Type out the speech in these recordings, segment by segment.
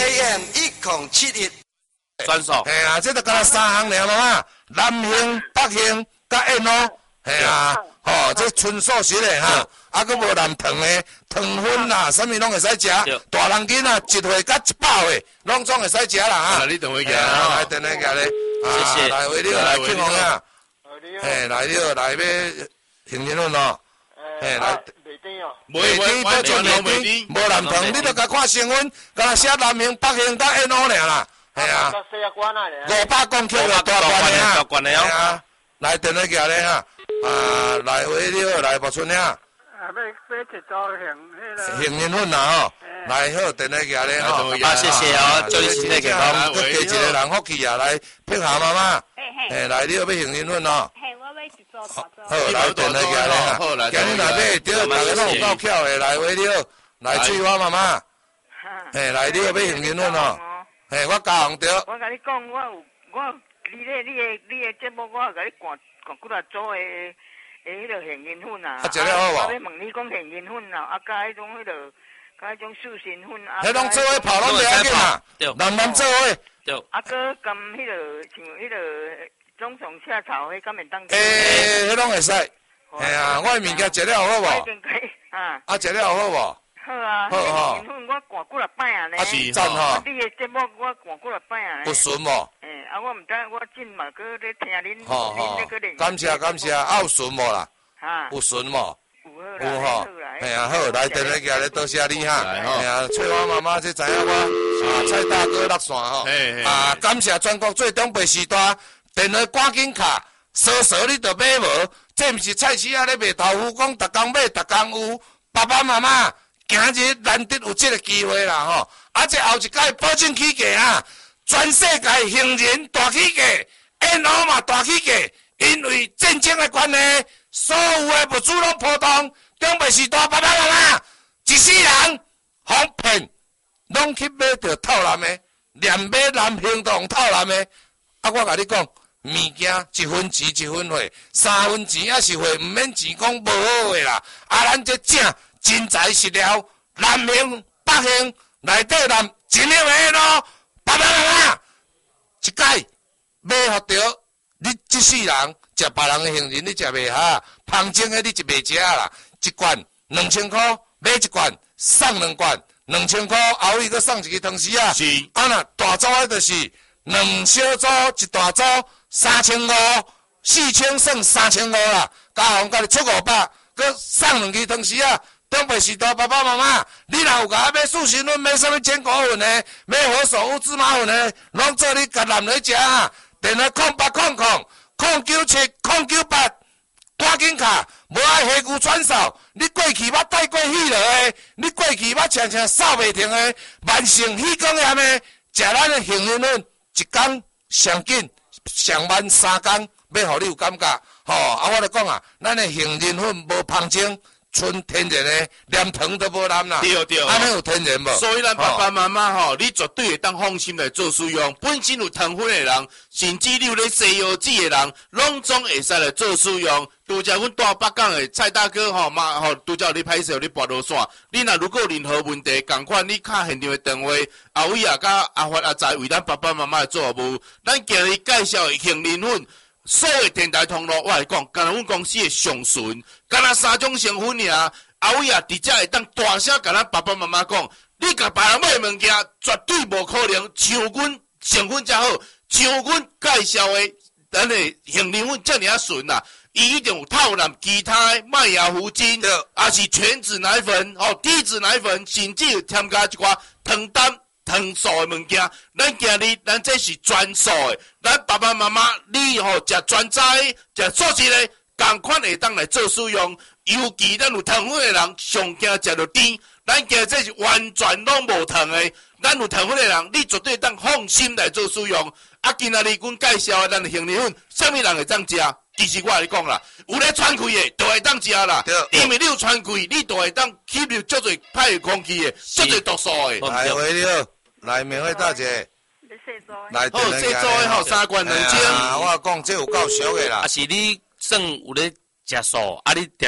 AM 1071。 专属。 嘿啊，这都干3项了嘛，南杏、北杏、甲燕咯。嘿啊，吼，这纯素食的哈，啊，佫无含糖的，糖分啦，啥物拢会使食。大人囡仔1岁到100岁，拢总会使食啦哈。 你等会见啊，来等下见咧。 谢谢。 来为了来庆丰呀。嘿，来了来要杏仁粉哦。嘿，来。 袂甜哦。 袂甜，都做袂甜，无含糖，你都甲看成分，甲写南杏、北杏甲燕咯尔啦。嘿啊。500公克的大罐的啊。嘿啊，来等下见咧哈。啊，来为了来木村呀。 要一组杏仁粉啦吼，来好，等下行咧吼。 啊，谢谢哦，祝你身体健康。 佮加一个人福气啊，来配合妈妈。嘿，来你要杏仁粉哦。 嘿，我要一组大组。 好，来等下行咧哈。今日来买对，大家拢有够巧的，来为了来翠花妈妈。嘿，来你要买杏仁粉哦。嘿，我教行对。 我甲你讲，你的节目，我甲你赶过来做的。迄个杏仁粉啊， 食了好无？ 我要问你讲杏仁粉啊，加迄种素心粉啊。 迄拢做伙泡拢袂要紧嘛，人做伙。 对。 佮甘迄个像迄个种松赤草迄，敢会当？ 迄拢会使。嘿啊，我物件食了好无？啊，食了好无？ 好啊。好哦。杏仁粉我赶过来摆啊呢。 啊是赞吼。 你的节目我赶过来摆啊。 有顺无？ 我毋知，我真嘛搁咧听恁恁个练。 感谢，有顺无啦？有顺无？有吼。嘿啊，好，来等下行咧，多谢你哈。嘿啊，翠花妈妈这知影我蔡大哥落线吼。啊，感谢全国最东北时代电话赶紧卡，少你就买无。这毋是菜市啊咧卖豆腐，讲逐工买，逐工有。爸爸妈妈，今日难得有这个机会啦吼。啊，这后一届保证起价啊！全世界杏仁大起价，燕鸥嘛大起价，因为战争的关系，所有的物资拢波动。中北时代爸爸妈妈，一世人哄骗，拢去买着套蓝的，连买南杏都用套蓝的。啊，我甲你讲，物件1分钱1分货，3分钱也是货，毋免钱讲无好货啦。啊，咱这正真材实料，南杏、北杏内底南真好个咯。爸爸妈妈，一届买互着，你这世人食别人的杏仁，你食袂下，旁种的你就袂食啦。一罐2000块，买一罐送2罐，2000块，后尾佮送一个汤匙啊。是。啊那大组的就是2小组1大组3500，4000算3500啦。加上甲你出500，佮送2支汤匙啊。东北时代爸爸妈妈，你若有甲买素心粉，买什么坚果粉的，买何首乌芝麻粉的，拢做你甲男来食啊！电话0800097098，赶紧卡，无爱下句转售。你过去捌带过喜落的，你过去捌常扫袂停的，慢性喜感炎的，食咱的杏仁粉，一工上紧，上慢3工，要互你有感觉。吼，啊，我来讲啊，咱的杏仁粉无芳精。纯天然的，连糖都无含啦。对，安尼有天然无？ 所以咱爸爸妈妈吼，你绝对会当放心来做使用。本身有糖分的人，甚至你有咧西药籽的人，拢总会使来做使用。拄则阮大北港的蔡大哥吼妈吼，拄则你歹势，你跋落线。你若如果有任何问题，共款你敲现场的电话，阿伟啊、甲阿发阿财为咱爸爸妈妈做服务。咱今日介绍的杏仁粉。所有电台通路，我来讲，干阮公司的上纯，干那3种成分尔。阿伟啊，直接会当大声甲咱爸爸妈妈讲，你甲别人买物件，绝对无可能像阮成分才好，像阮介绍的咱的杏仁粉遮尔啊纯啦。伊一定有套含其他的麦芽糊精，也是全脂奶粉、低脂奶粉，甚至有添加一寡糖蛋。糖素的物件，咱今日咱这是专素的，咱爸爸妈妈你食专材、食素质的，同款会当来做使用。尤其咱有糖分的人，上惊食到甜，咱今日这是完全拢无糖的。咱有糖分的人，你绝对当放心来做使用。啊，今仔日阮介绍的咱的杏仁粉，啥物人会当食？其实我来讲啦，有咧喘气的，都会当食啦。因为你有喘气，你都会当吸入足侪歹的空气的，足侪毒素的。 来，回了。来，免费大姐，来， 好，这组的吼3罐2斤。 我讲这有够俗的啦。 啊，是你算有咧食素，啊，你常常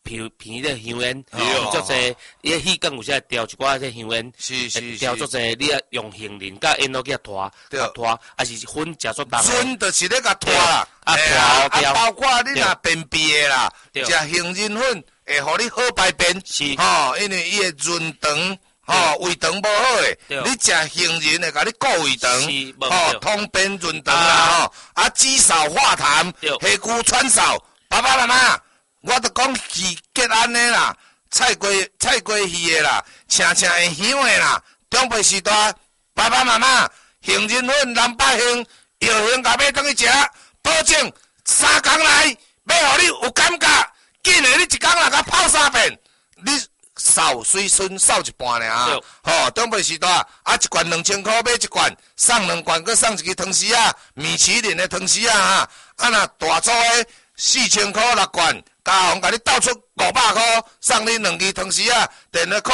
片咧香烟，做者伊个气管有时调一寡这香烟，调做者你啊用杏仁甲烟炉去拖，还是粉食做重。 粉就是咧甲拖啦，包括你若便秘的啦，食杏仁粉会互你好排便，因为伊会润肠。胃肠无好诶，你食杏仁会甲你固胃肠，通便润肠啦，止嗽化痰，下骨喘嗽。爸爸妈妈，我都讲气结安尼啦，菜瓜鱼的啦，青会香的啦，长辈时代，爸爸妈妈，杏仁粉蓝百香，药香甲买转去食，保证3工内要互你有感觉，紧诶，你一工若甲泡3遍，你。扫水顺扫一半尔，长辈时代一罐2000块买一罐，送2罐，佮送一支汤匙啊，米其林的汤匙啊若大组的4000块6罐，家红甲你斗出500块，送你2支汤匙啊，电话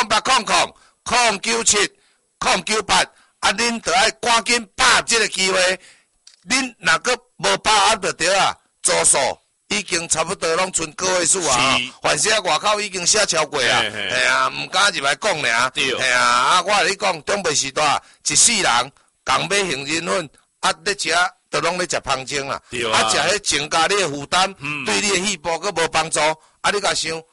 0800097098，恁着爱赶紧把握这个机会，恁若佮无把握着着啊，做数。已经差不多拢剩个位数啊，凡是外口已经写超过啊，系啊，毋敢入来讲尔，系啊，我甲你讲，长辈时代一世人共买杏仁粉，咧食都拢咧食芳精啦，食迄增加你的负担，对你的细胞佫无帮助，你甲想，